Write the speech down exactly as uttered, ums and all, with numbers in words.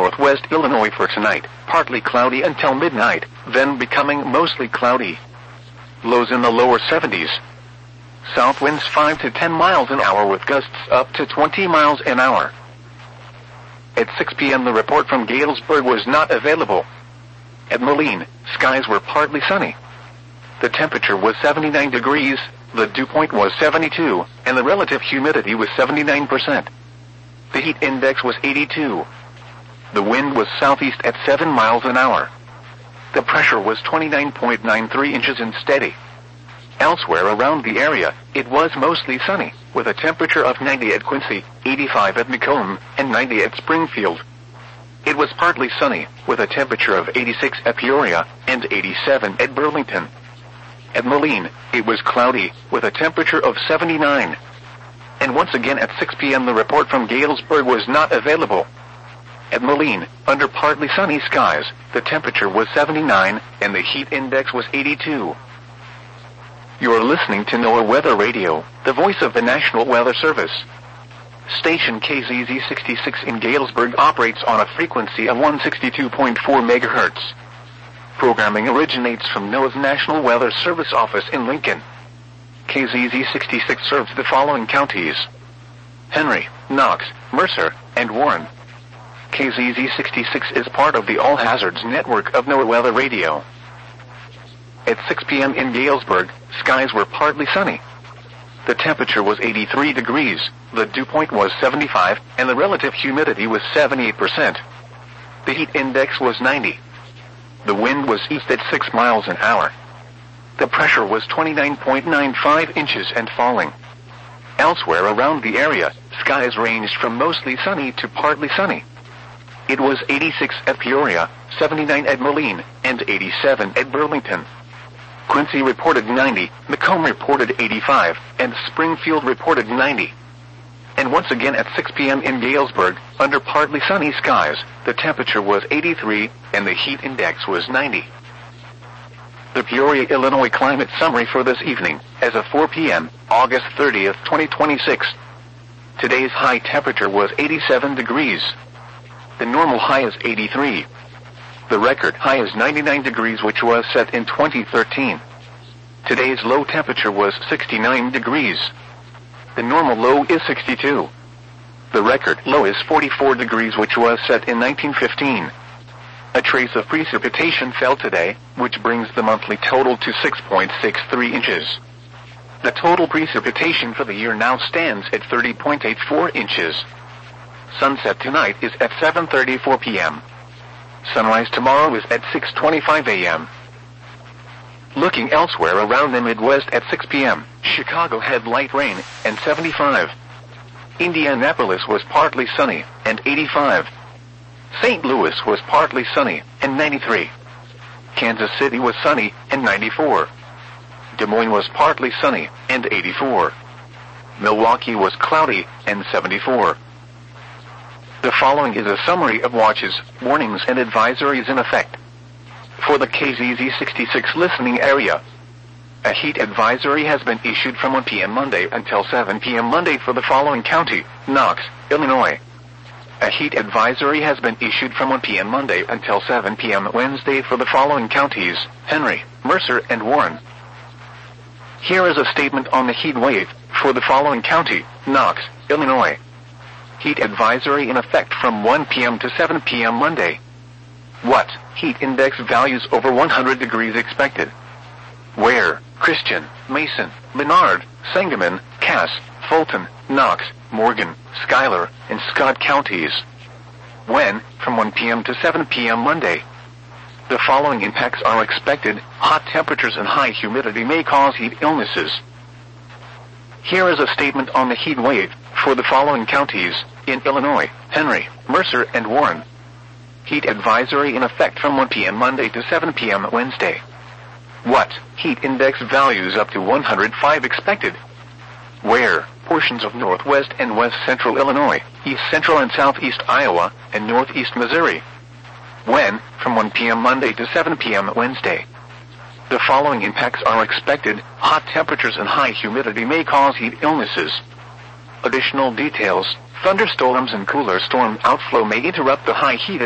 northwest Illinois for tonight. Partly cloudy until midnight, then becoming mostly cloudy. Lows in the lower seventies. South winds five to ten miles an hour with gusts up to twenty miles an hour. At six p.m. the report from Galesburg was not available. At Moline, skies were partly sunny. The temperature was seventy-nine degrees, the dew point was seventy-two, and the relative humidity was seventy-nine percent. The heat index was eighty-two. The wind was southeast at seven miles an hour. The pressure was twenty-nine point nine three inches and steady. Elsewhere around the area, it was mostly sunny, with a temperature of ninety at Quincy, eighty-five at Macomb, and ninety at Springfield. It was partly sunny, with a temperature of eighty-six at Peoria, and eighty-seven at Burlington. At Moline, it was cloudy, with a temperature of seventy-nine. And once again at six p.m. the report from Galesburg was not available. At Moline, under partly sunny skies, the temperature was seventy-nine, and the heat index was eighty-two. You are listening to NOAA Weather Radio, the voice of the National Weather Service. Station K Z Z sixty-six in Galesburg operates on a frequency of one hundred sixty-two point four megahertz. Programming originates from NOAA's National Weather Service office in Lincoln. K Z Z sixty-six serves the following counties: Henry, Knox, Mercer, and Warren. K Z Z sixty-six is part of the All Hazards network of NOAA Weather Radio. At six p.m. in Galesburg, skies were partly sunny. The temperature was eighty-three degrees, the dew point was seventy-five, and the relative humidity was seventy-eight percent. The heat index was ninety. The wind was east at six miles an hour. The pressure was twenty-nine point nine five inches and falling. Elsewhere around the area, skies ranged from mostly sunny to partly sunny. It was eighty-six at Peoria, seventy-nine at Moline, and eighty-seven at Burlington. Quincy reported ninety, Macomb reported eighty-five, and Springfield reported ninety. And once again at six p.m. in Galesburg, under partly sunny skies, the temperature was eighty-three, and the heat index was ninety. The Peoria, Illinois climate summary for this evening, as of four p.m., August thirtieth, twenty twenty-six. Today's high temperature was eighty-seven degrees. The normal high is eighty-three. The record high is ninety-nine degrees, which was set in twenty thirteen. Today's low temperature was sixty-nine degrees. The normal low is sixty-two. The record low is forty-four degrees, which was set in nineteen fifteen. A trace of precipitation fell today, which brings the monthly total to six point six three inches. The total precipitation for the year now stands at thirty point eight four inches. Sunset tonight is at seven thirty-four p.m. Sunrise tomorrow is at six twenty-five a.m. Looking elsewhere around the Midwest at six p.m., Chicago had light rain and seventy-five. Indianapolis was partly sunny and eighty-five. Saint Louis was partly sunny and ninety-three. Kansas City was sunny and ninety-four. Des Moines was partly sunny and eighty-four. Milwaukee was cloudy and seventy-four. The following is a summary of watches, warnings, and advisories in effect. For the K Z Z sixty-six listening area, a heat advisory has been issued from one p.m. Monday until seven p.m. Monday for the following county: Knox, Illinois. A heat advisory has been issued from one p.m. Monday until seven p.m. Wednesday for the following counties: Henry, Mercer, and Warren. Here is a statement on the heat wave for the following county: Knox, Illinois. Heat advisory in effect from one p.m. to seven p.m. Monday. What? Heat index values over one hundred degrees expected. Where? Christian, Mason, Menard, Sangamon, Cass, Fulton, Knox, Morgan, Schuyler, and Scott counties. When? From one p.m. to seven p.m. Monday. The following impacts are expected. Hot temperatures and high humidity may cause heat illnesses. Here is a statement on the heat wave for the following counties in Illinois: Henry, Mercer, and Warren. Heat advisory in effect from one p.m. Monday to seven p.m. Wednesday. What? Heat index values up to one hundred five expected. Where? Portions of northwest and west central Illinois, east central and southeast Iowa, and northeast Missouri. When? From one p.m. Monday to seven p.m. Wednesday. The following impacts are expected. Hot temperatures and high humidity may cause heat illnesses. Additional details: thunderstorms and cooler storm outflow may interrupt the high heat